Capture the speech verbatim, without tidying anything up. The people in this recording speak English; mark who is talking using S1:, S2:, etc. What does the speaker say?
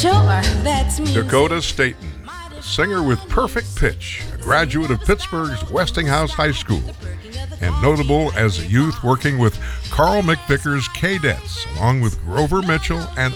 S1: Sure, that's music.
S2: Dakota Staten, singer with perfect pitch, a graduate of Pittsburgh's Westinghouse High School, and notable as a youth working with Carl McVicker's Cadettes, along with Grover Mitchell and